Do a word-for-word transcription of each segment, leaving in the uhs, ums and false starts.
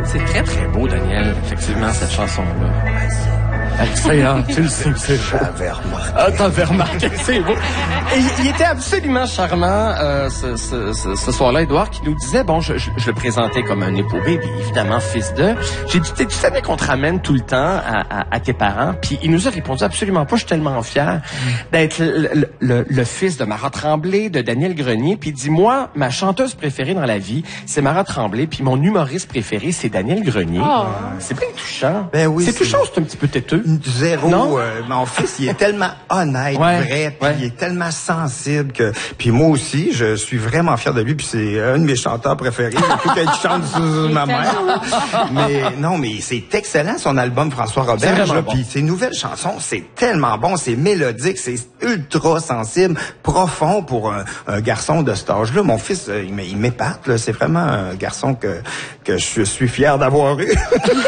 C'est très, très beau, Daniel, effectivement, cette chanson-là. Excellent, tu le sais, c'est J'avais remarqué. Ah, t'avais remarqué, c'est beau. Et il était absolument charmant euh, ce, ce, ce, ce soir-là, Édouard, qui nous disait, bon, je, je, je le présentais comme un épaulé, puis évidemment fils de. J'ai dit, tu savais qu'on te ramène tout le temps à, à, à tes parents, puis il nous a répondu absolument pas, je suis tellement fier d'être le, le, le, le fils de Marat Tremblay, de Daniel Grenier, puis il dit, moi, ma chanteuse préférée dans la vie, c'est Marat Tremblay, puis mon humoriste préféré, c'est Daniel Grenier. Oh. C'est bien touchant. Ben oui. C'est touchant ou c'est un petit peu têteux? Zéro. Euh, mon fils, il est tellement honnête, ouais, vrai, puis ouais. il est tellement sensible que... Puis moi aussi, je suis vraiment fier de lui, puis c'est un de mes chanteurs préférés, surtout qu'il chante sur ma mère. Mais non, mais c'est excellent, son album François Robert. Bon. Puis ses nouvelles chansons, c'est tellement bon, c'est mélodique, c'est ultra sensible, profond pour un, un garçon de cet âge-là. Mon fils, il m'épate, là. C'est vraiment un garçon que, que je suis fier d'avoir eu.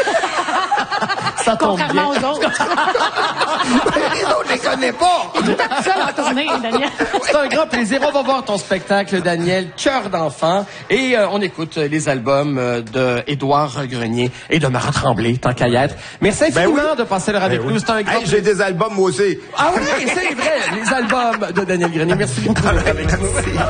Ça tombe bien. Contrairement aux autres. Les autres, je les connais pas. Il est tout seul en tournée, Daniel. C'est un grand plaisir. On va voir ton spectacle, Daniel, Cœur d'enfant. Et euh, on écoute les albums euh, de Édouard Grenier et de Marat Tremblay, tant qu'à y être. Merci infiniment ben oui. de passer l'heure avec ben nous. Oui. C'est un grand hey, j'ai des albums, moi aussi. Ah oui, c'est vrai. Les albums de Daniel Grenier. Merci beaucoup d'être avec nous.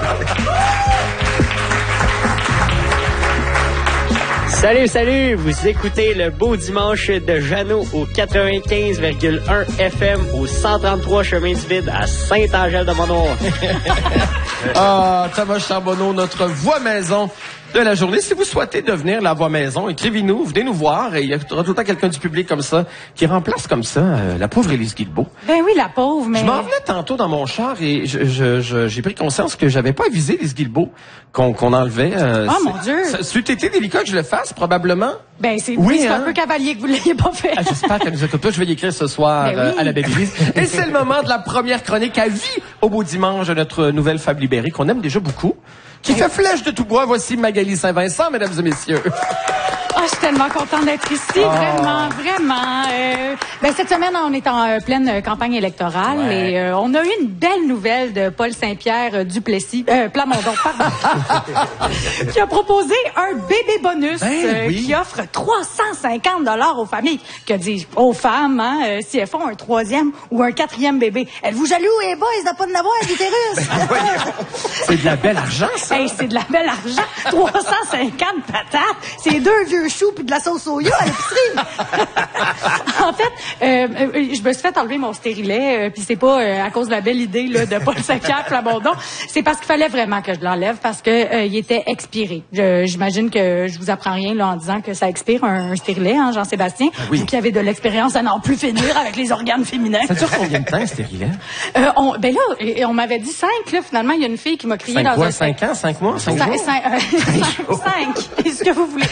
Salut, salut! Vous écoutez le beau dimanche de Jeannot au quatre-vingt-quinze virgule un F M au cent trente-trois Chemin du Vide à Saint-Angèle-de-Mont-Noir. Ah, Thomas Charbonneau, notre voix maison de la journée. Si vous souhaitez devenir la voix maison, écrivez-nous, venez nous voir. Et il y aura tout le temps quelqu'un du public comme ça qui remplace comme ça euh, la pauvre Élise Guilbeault. Ben oui, la pauvre, mais... Je m'en venais tantôt dans mon char et je, je, je, j'ai pris conscience que j'avais pas avisé Élise Guilbeault qu'on, qu'on enlevait. Euh, oh mon Dieu! Ça eût été délicat que je le fasse, probablement. Ben c'est, oui, c'est hein? un peu cavalier que vous l'ayez pas fait. Ah, j'espère qu'elle nous écoute pas. Je vais y écrire ce soir ben oui. euh, à la belle Élise. Et c'est le moment de la première chronique à vie au beau dimanche de notre nouvelle Fable libérée qu'on aime déjà beaucoup. Qui fait flèche de tout bois. Voici Magali Saint-Vincent, mesdames et messieurs. Oh, je suis tellement contente d'être ici, oh. vraiment, vraiment. Euh, ben, cette semaine, on est en euh, pleine campagne électorale ouais. et euh, on a eu une belle nouvelle de Paul Saint-Pierre euh, Duplessis, euh, Plamondon, pardon, qui a proposé un bébé bonus ben, euh, oui. qui offre trois cent cinquante dollars aux familles. Que dis aux femmes, hein, euh, si elles font un troisième ou un quatrième bébé. Êtes-vous jaloux, les boys, de pas de n'avoir d'utérus? C'est de la belle argent, ça. Hey, c'est de la belle argent. trois cent cinquante patates. C'est deux vieux choux puis de la sauce soya à l'épicerie. En fait, euh, euh, je me suis fait enlever mon stérilet, euh, puis c'est pas euh, à cause de la belle idée là, de Paul Saint-Pierre Plamondon. C'est parce qu'il fallait vraiment que je l'enlève parce que euh, il était expiré. Je, j'imagine que je vous apprends rien là en disant que ça expire un, un stérilet, hein, Jean-Sébastien. Ah oui. Vous qui avez de l'expérience à n'en plus finir avec les organes féminins. Ça dure combien de temps, un stérilet? Euh, on, ben là, et, on m'avait dit cinq. Là, finalement, il y a une fille qui m'a crié cinq dans quoi, un... Cinq ans, cinq mois, cinq, cinq jours? Cinq, euh, cinq. Est-ce que vous voulez?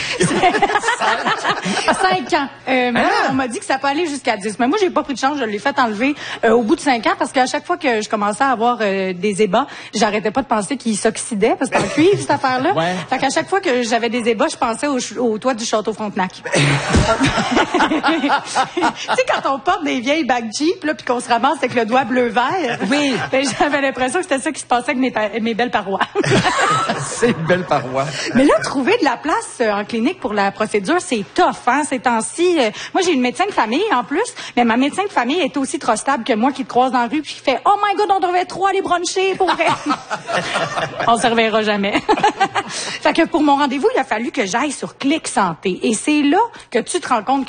Cinq ans. Euh, mais là, on m'a dit que ça peut aller jusqu'à dix. Mais moi, j'ai pas pris de chance. Je l'ai fait enlever euh, au bout de cinq ans parce qu'à chaque fois que je commençais à avoir euh, des ébats, j'arrêtais pas de penser qu'ils s'oxydaient parce que c'est en cuivre, cette affaire-là. Ouais. Fait qu'à chaque fois que j'avais des ébats, je pensais au, au toit du château Frontenac. Tu sais, quand on porte des vieilles bagues Jeep, là, puis qu'on se ramasse avec le doigt bleu-vert. Oui. Ben, j'avais l'impression que c'était ça qui se passait avec mes, mes belles parois. C'est une belle paroi. Mais là, trouver de la place euh, en clinique pour la procédure, c'est tough, hein, ces temps-ci. Euh, moi, j'ai une médecin de famille, en plus, mais ma médecin de famille est aussi trop stable que moi qui te croise dans la rue puis qui fait « Oh my God, on devrait trop aller bruncher, pour vrai! » On se reverra jamais. Fait que pour mon rendez-vous, il a fallu que j'aille sur Clic Santé. Et c'est là que tu te rends compte que